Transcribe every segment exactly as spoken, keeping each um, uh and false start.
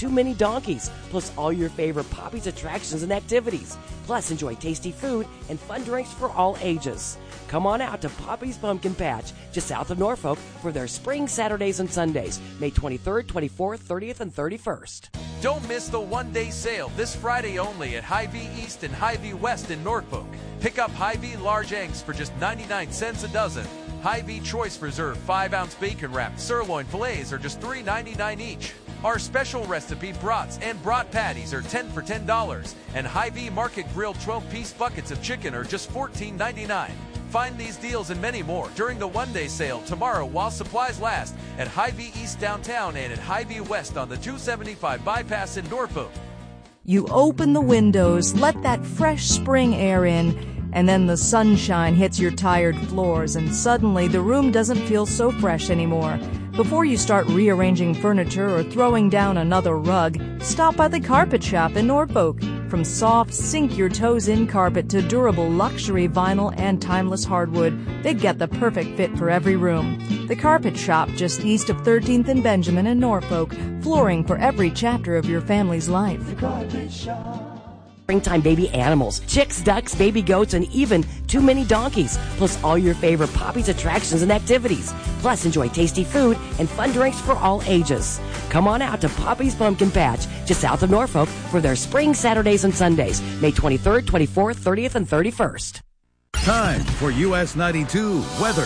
too many donkeys, plus all your favorite Poppy's attractions and activities. Plus, enjoy tasty food and fun drinks for all ages. Come on out to Poppy's Pumpkin Patch, just south of Norfolk, for their spring Saturdays and Sundays, May twenty-third, twenty-fourth, thirtieth, and thirty-first. Don't miss the one-day sale this Friday only at Hy-Vee East and Hy-Vee West in Norfolk. Pick up Hy-Vee large eggs for just ninety-nine cents a dozen. Hy-Vee Choice Reserve five ounce bacon wrapped sirloin fillets are just three ninety-nine each. Our special recipe brats and brat patties are ten for ten dollars, and Hy-Vee Market Grill twelve piece buckets of chicken are just fourteen ninety-nine. Find these deals and many more during the one-day sale tomorrow while supplies last at Hy-Vee East downtown and at Hy-Vee West on the two seventy-five bypass in Norfolk. You open the windows, let that fresh spring air in, and then the sunshine hits your tired floors, and suddenly the room doesn't feel so fresh anymore. Before you start rearranging furniture or throwing down another rug, stop by the Carpet Shop in Norfolk. From soft, sink-your-toes-in carpet to durable luxury vinyl and timeless hardwood, they've got the perfect fit for every room. The Carpet Shop, just east of thirteenth and Benjamin in Norfolk, flooring for every chapter of your family's life. The Carpet Shop. Springtime baby animals, chicks, ducks, baby goats, and even too many donkeys, plus all your favorite Poppy's attractions and activities. Plus, enjoy tasty food and fun drinks for all ages. Come on out to Poppy's Pumpkin Patch, just south of Norfolk, for their spring Saturdays and Sundays, May twenty-third, twenty-fourth, thirtieth, and thirty-first. Time for U S ninety-two weather.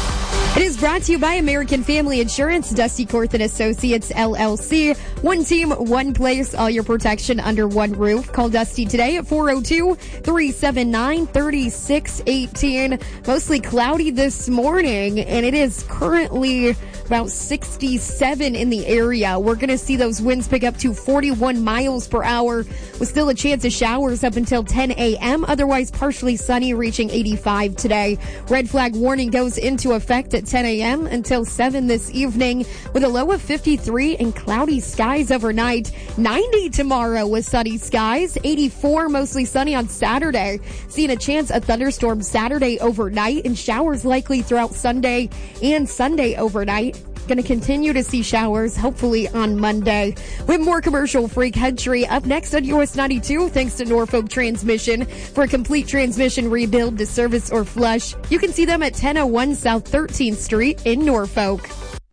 It is brought to you by American Family Insurance, Dusty Korth and Associates, L L C. One team, one place, all your protection under one roof. Call Dusty today at four oh two, three seven nine, three six one eight. Mostly cloudy this morning, and it is currently about sixty-seven in the area. We're going to see those winds pick up to forty-one miles per hour, with still a chance of showers up until ten a.m. Otherwise, partially sunny, reaching eighty-five today. Red flag warning goes into effect at ten a.m. until seven this evening, with a low of fifty-three and cloudy skies overnight. ninety tomorrow with sunny skies. eighty-four, mostly sunny on Saturday. Seeing a chance of thunderstorms Saturday overnight, and showers likely throughout Sunday and Sunday overnight. Going to continue to see showers, hopefully on Monday. We have more commercial-free country up next on U S ninety-two, thanks to Norfolk Transmission. For a complete transmission rebuild to service or flush, you can see them at ten oh one South thirteenth Street in Norfolk.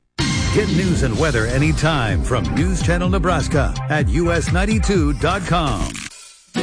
Get news and weather anytime from News Channel Nebraska at U S ninety-two dot com.